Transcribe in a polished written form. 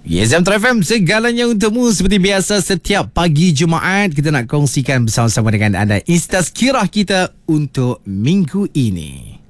Yes, Metro FM, segalanya untukmu. Seperti biasa, setiap pagi Jumaat kita nak kongsikan bersama-sama dengan anda Instaz Kirah kita untuk minggu ini.